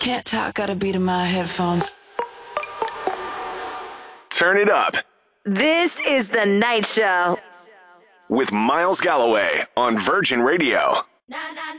Can't talk, got a beat in my headphones. Turn it up. This is The Night Show With Miles Galloway on Virgin Radio. Na na